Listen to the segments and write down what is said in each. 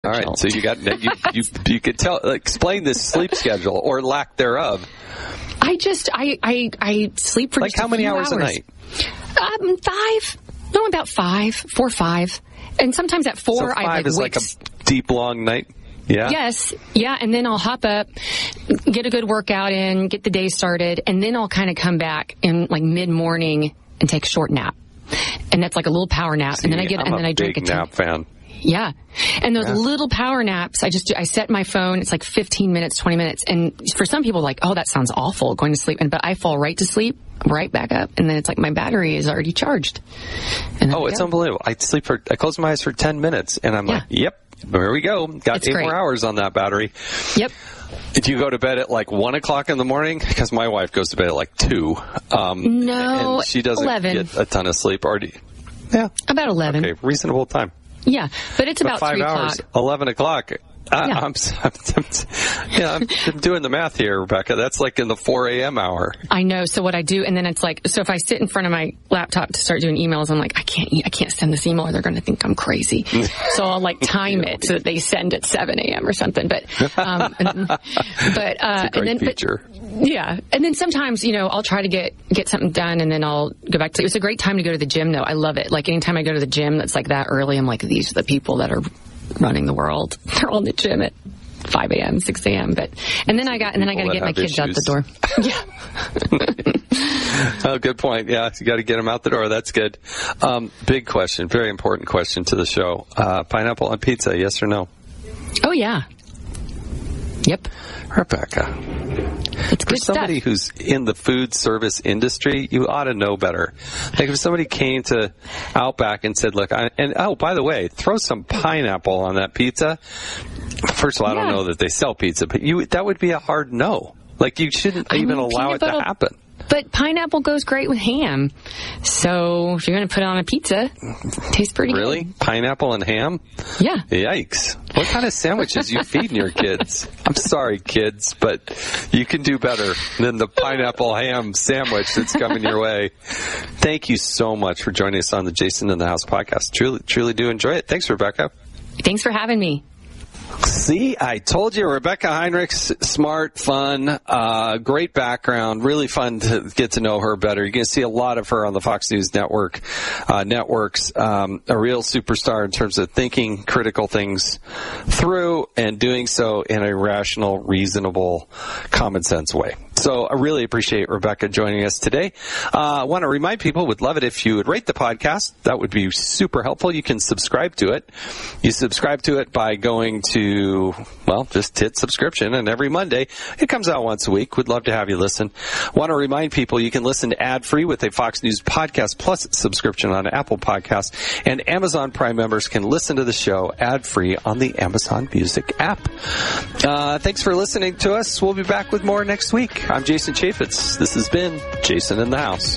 All right, so you got you could explain this sleep schedule or lack thereof. I sleep for like just how many hours a night? 5. No, about 4 or 5. And sometimes at 4, so 5 is like a deep, long night? Yeah. Yes. Yeah. And then I'll hop up, get a good workout in, get the day started, and then I'll kind of come back in like mid-morning and take a short nap. And that's like a little power nap. See, and then I drink a nap fan. Yeah. And those little power naps, I set my phone, it's like 15 minutes, 20 minutes. And for some people, like, oh, that sounds awful, going to sleep. But I fall right to sleep, right back up. And then it's like my battery is already charged. And it's unbelievable. I close my eyes for 10 minutes and I'm like, yep, there we go. Got 8 more hours on that battery. Yep. Did you go to bed at like 1 o'clock in the morning? Because my wife goes to bed at like 2. No, and she doesn't 11. get a ton of sleep. Yeah. About 11. Okay, reasonable time. Yeah, but it's about 5 3 hours, o'clock. 11 o'clock. I'm doing the math here, Rebecca. That's like in the 4 a.m. hour. I know. So what I do, and then it's like, so if I sit in front of my laptop to start doing emails, I'm like, I can't send this email or they're going to think I'm crazy. So I'll like time it so that they send at 7 a.m. or something. But, it's a great feature. Yeah. And then sometimes, I'll try to get something done and then I'll go back to, it's a great time to go to the gym though. I love it. Like anytime I go to the gym that's like that early, I'm like, these are the people that are running the world. They're all in the gym at 5 a.m., 6 a.m. And then I got to get my kids out the door. Yeah. Oh, good point. Yeah, you got to get them out the door. That's good. Big question, very important question to the show. Pineapple on pizza, yes or no? Oh, yeah. Yep. Rebecca, it's for somebody who's in the food service industry, you ought to know better. Like if somebody came to Outback and said, look, by the way, throw some pineapple on that pizza. First of all, I don't know that they sell pizza, but that would be a hard no. Like you shouldn't even allow it to happen. But pineapple goes great with ham. So if you're going to put it on a pizza, it tastes pretty good. Really? Pineapple and ham? Yeah. Yikes. What kind of sandwiches you feeding your kids? I'm sorry, kids, but you can do better than the pineapple ham sandwich that's coming your way. Thank you so much for joining us on the Jason in the House podcast. Truly do enjoy it. Thanks, Rebecca. Thanks for having me. See, I told you, Rebecca Heinrichs, smart, fun, great background, really fun to get to know her better. You're going to see a lot of her on the Fox News networks, a real superstar in terms of thinking critical things through and doing so in a rational, reasonable, common sense way. So I really appreciate Rebecca joining us today. I want to remind people, would love it if you would rate the podcast. That would be super helpful. You can subscribe to it. You subscribe to it by going to, just hit subscription. And every Monday, it comes out once a week. We'd love to have you listen. Want to remind people you can listen ad-free with a Fox News Podcast Plus subscription on Apple Podcasts. And Amazon Prime members can listen to the show ad-free on the Amazon Music app. Thanks for listening to us. We'll be back with more next week. I'm Jason Chaffetz. This has been Jason in the House.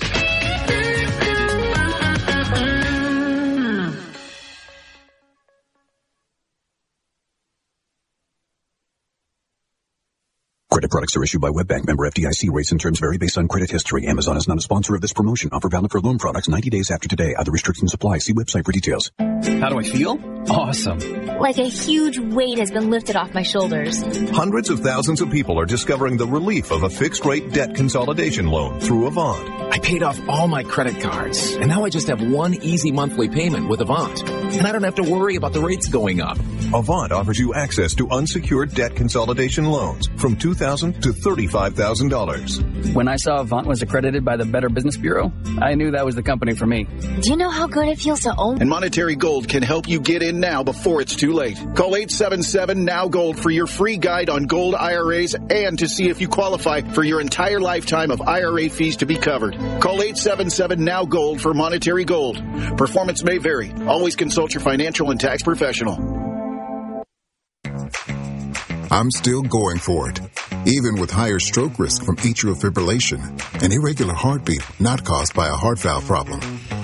Credit products are issued by WebBank, member FDIC. Rates and terms vary based on credit history. Amazon is not a sponsor of this promotion. Offer valid for loan products 90 days after today. Other restrictions apply. See website for details. How do I feel? Awesome. Like a huge weight has been lifted off my shoulders. Hundreds of thousands of people are discovering the relief of a fixed-rate debt consolidation loan through Avant. I paid off all my credit cards, and now I just have one easy monthly payment with Avant. And I don't have to worry about the rates going up. Avant offers you access to unsecured debt consolidation loans from $2,000 to $35,000. When I saw Avant was accredited by the Better Business Bureau, I knew that was the company for me. Do you know how good it feels to own? And Monetary Gold can help you get in now before it's too late. Call 877-NOW-GOLD for your free guide on gold IRAs and to see if you qualify for your entire lifetime of IRA fees to be covered. Call 877-NOW-GOLD for Monetary Gold. Performance may vary. Always consult your financial and tax professional. I'm still going for it, even with higher stroke risk from atrial fibrillation, an irregular heartbeat not caused by a heart valve problem.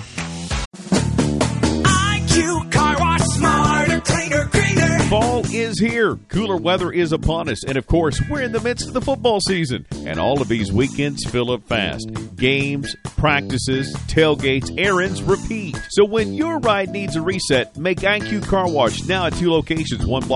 IQ Car Wash, smarter, cleaner, greener. Fall is here. Cooler weather is upon us. And, of course, we're in the midst of the football season. And all of these weekends fill up fast. Games, practices, tailgates, errands, repeat. So when your ride needs a reset, make IQ Car Wash now at 2 locations, one block